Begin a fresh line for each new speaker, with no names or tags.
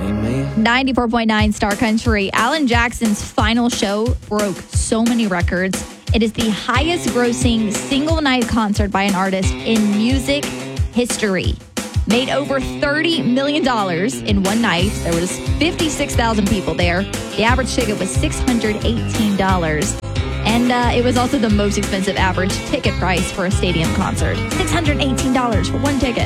94.9 Star Country. Alan Jackson's final show broke so many records. It is the highest grossing single night concert by an artist in music history. Made over $30 million in one night. There was 56,000 people there. The average ticket was $618. And it was also the most expensive average ticket price for a stadium concert. $618 for one ticket.